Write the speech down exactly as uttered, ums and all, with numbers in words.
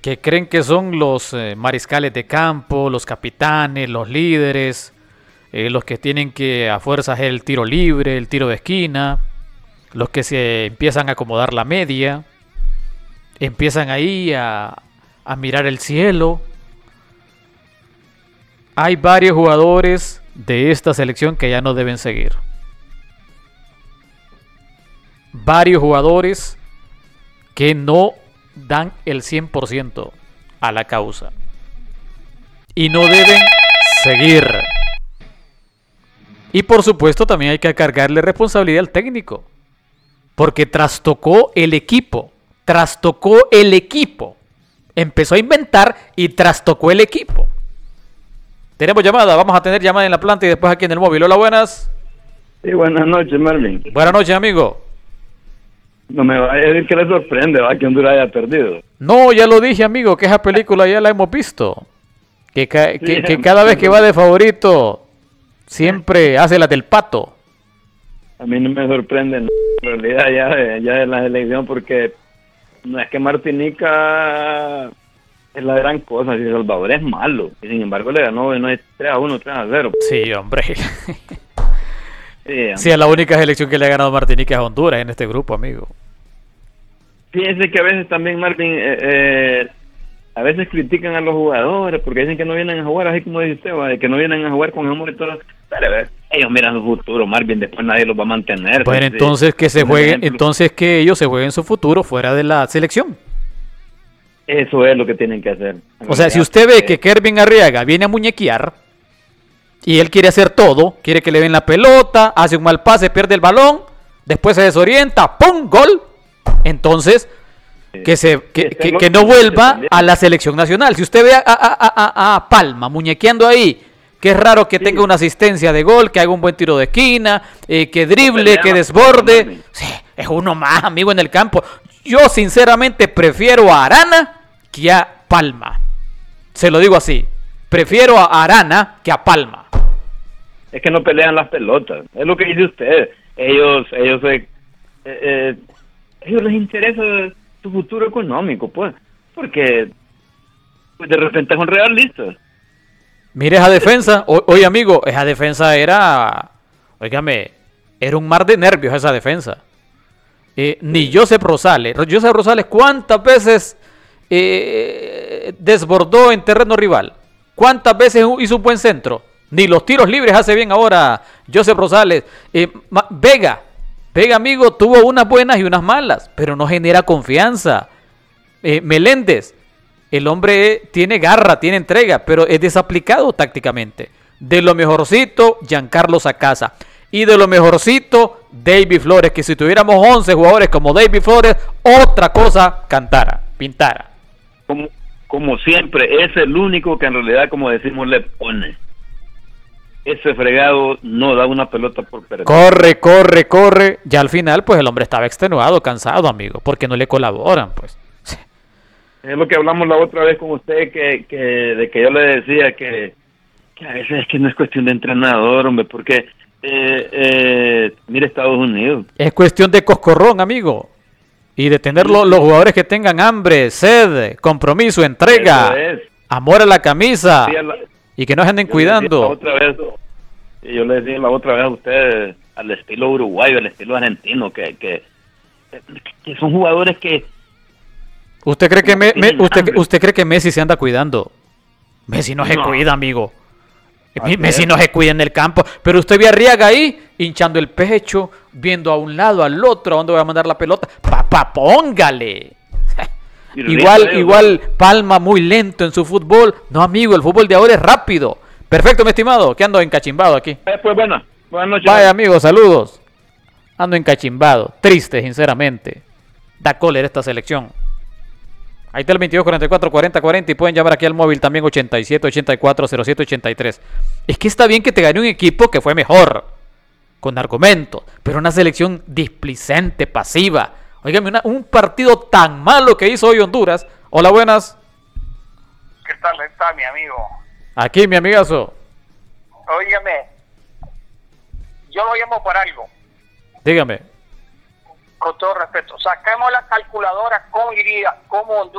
que creen que son los eh, mariscales de campo, los capitanes, los líderes, eh, los que tienen que a fuerzas el tiro libre, el tiro de esquina, los que se empiezan a acomodar la media, empiezan ahí a, a mirar el cielo. Hay varios jugadores de esta selección que ya no deben seguir. Varios jugadores que no dan el cien por ciento a la causa y no deben seguir. Y por supuesto también hay que cargarle responsabilidad al técnico, porque trastocó el equipo, trastocó el equipo, empezó a inventar y trastocó el equipo. Tenemos llamada, vamos a tener llamada en la planta y después aquí en el móvil. Hola, buenas. Sí, buenas noches, Marvin. Buenas noches, amigo. No me vaya a decir que le sorprende, va, que Honduras haya perdido. No, ya lo dije, amigo, que esa película ya la hemos visto. Que, ca que, sí, que cada vez que va de favorito, siempre hace la del pato. A mí no me sorprende, en realidad, ya de, ya de la selección, porque no es que Martinica es la gran cosa, si El Salvador es malo. Y sin embargo le ganó, no es tres a uno, tres a cero. Sí, hombre. Sí, sí, es la única selección que le ha ganado Martinica a Honduras en este grupo, amigo. Fíjense que a veces también, Marvin, eh, eh, a veces critican a los jugadores porque dicen que no vienen a jugar, así como dice usted, ¿va? Que no vienen a jugar con amor y todo. Pero a ver, ellos miran su futuro, Marvin, después nadie los va a mantener. Bueno, entonces, entonces que se jueguen, entonces que ellos se jueguen su futuro fuera de la selección. Eso es lo que tienen que hacer. O sea, si usted ve que Kervin Arriaga viene a muñequear y él quiere hacer todo, quiere que le den la pelota, hace un mal pase, pierde el balón, después se desorienta, ¡pum! ¡Gol! Entonces, que, se, que, que, que no vuelva a la selección nacional. Si usted ve a, a, a, a Palma muñequeando ahí, que es raro que tenga una asistencia de gol, que haga un buen tiro de esquina, eh, que drible, que desborde. Sí, es uno más, amigo, en el campo. Yo sinceramente prefiero a Arana que a Palma. Se lo digo así. Prefiero a Arana que a Palma. Es que no pelean las pelotas. Es lo que dice usted. Ellos, ellos, eh, eh, ellos les interesa su futuro económico, pues. Porque pues de repente son realistas. Mire esa defensa. O, oye, amigo, esa defensa era... Óigame, era un mar de nervios esa defensa. Eh, ni Joseph Rosales. Joseph Rosales, ¿cuántas veces eh, desbordó en terreno rival? ¿Cuántas veces hizo un buen centro? Ni los tiros libres hace bien ahora Joseph Rosales. Eh, Vega, Vega, amigo, tuvo unas buenas y unas malas, pero no genera confianza. Eh, Meléndez, el hombre tiene garra, tiene entrega, pero es desaplicado tácticamente. De lo mejorcito, Giancarlo Sacasa. Y de lo mejorcito, David Flores, que si tuviéramos once jugadores como David Flores, otra cosa cantara, pintara. Como, como siempre, es el único que en realidad, como decimos, le pone. Ese fregado no da una pelota por perder. Corre, corre, corre. Ya al final, pues el hombre estaba extenuado, cansado, amigo, porque no le colaboran, pues. Es lo que hablamos la otra vez con usted, que, que de que yo le decía que, que a veces es que no es cuestión de entrenador, hombre, porque... Eh, eh, mire Estados Unidos. Es cuestión de coscorrón, amigo. Y de tener lo, los jugadores que tengan hambre, sed, compromiso, entrega, amor a la camisa. Sí, a la, y que no se anden cuidando. Otra vez, yo le decía la otra vez a usted, al estilo uruguayo, al estilo argentino, que, que, que son jugadores que... ¿Usted cree que, me, me, usted, usted cree que Messi se anda cuidando? Messi no se no. cuida, amigo. Messi no se cuida en el campo, pero usted ve a Arriaga ahí, hinchando el pecho, viendo a un lado, al otro, a dónde voy a mandar la pelota. Papá, póngale. igual, igual Palma muy lento en su fútbol. No, amigo, el fútbol de ahora es rápido. Perfecto, mi estimado, que ando encachimbado aquí. Eh, pues bueno, buenas noches. Vaya, amigo, saludos. Ando encachimbado, triste, sinceramente. Da cólera esta selección. Ahí está el veintidós cuarenta y cuatro cuarenta cuarenta y pueden llamar aquí al móvil también ochenta y siete ochenta y cuatro cero siete ochenta y tres. Es que está bien que te gane un equipo que fue mejor, con argumentos, pero una selección displicente, pasiva. Óigame, una, un partido tan malo que hizo hoy Honduras. Hola, buenas. ¿Qué tal está mi amigo? Aquí, mi amigazo. Óigame, yo lo llamo por algo. Dígame. Con todo respeto, saquemos la calculadora, cómo iría, cómo Honduras